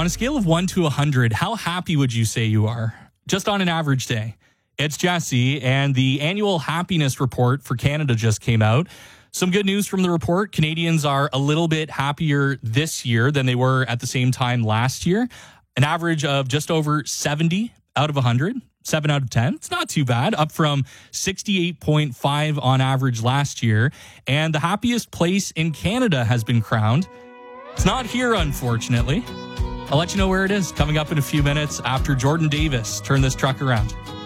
On a scale of 1 to 100, how happy would you say you are? Just on an average day. It's Jesse, and the annual happiness report for Canada just came out. Some good news from the report. Canadians are a little bit happier this year than they were at the same time last year. An average of just over 70 out of 100, 7 out of 10. It's not too bad, up from 68.5 on average last year. And the happiest place in Canada has been crowned. It's not here, unfortunately. I'll let you know where it is coming up in a few minutes after Jordan Davis. Turn this truck around.